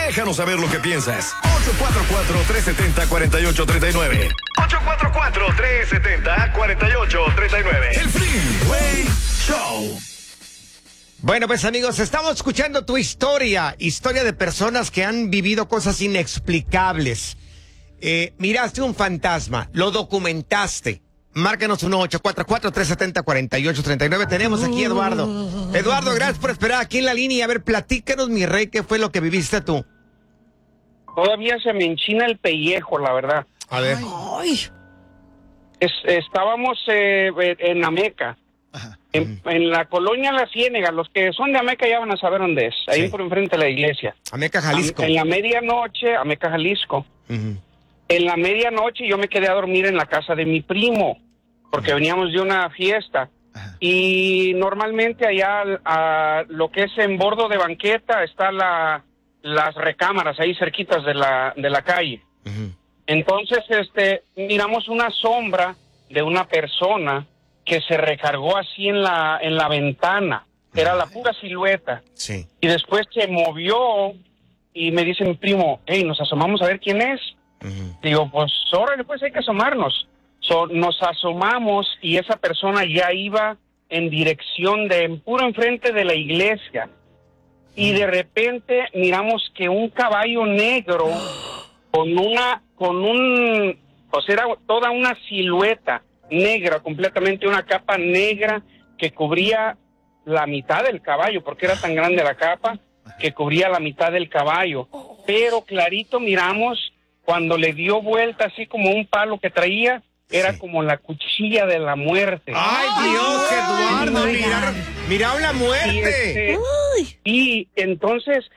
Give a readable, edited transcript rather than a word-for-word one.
Déjanos saber lo que piensas. 844-370-4839. 844-370-4839. El Freeway Show. Bueno, pues amigos, estamos escuchando tu historia de personas que han vivido cosas inexplicables. Miraste un fantasma, lo documentaste. Márcanos 1-844-370-4839. Tenemos aquí a Eduardo. Eduardo, gracias por esperar aquí en la línea. A ver, platícanos, mi rey, ¿qué fue lo que viviste tú? Todavía se me enchina el pellejo, la verdad. A ver. Estábamos en Ameca. En la colonia La Ciénega. Los que son de Ameca ya van a saber dónde es. Ahí por enfrente de la iglesia. Ameca, Jalisco. En la medianoche, Ameca, Jalisco. En la medianoche yo me quedé a dormir en la casa de mi primo, porque veníamos de una fiesta. Y normalmente allá, lo que es en bordo de banqueta, está las recámaras ahí cerquitas de la calle. Entonces, miramos una sombra de una persona que se recargó así en la ventana. Era la pura silueta. Sí. Y después se movió y me dice mi primo, hey, nos asomamos a ver quién es. Digo, pues, órale, pues hay que asomarnos. Nos asomamos y esa persona ya iba en dirección puro enfrente de la iglesia. Y de repente miramos que un caballo negro era toda una silueta negra, completamente una capa negra que cubría la mitad del caballo, porque era tan grande la capa que cubría la mitad del caballo. Pero clarito miramos cuando le dio vuelta así como un palo que traía, era como la cuchilla de la muerte. ¡Ay, Dios, Eduardo! ¡Mira la muerte! Y entonces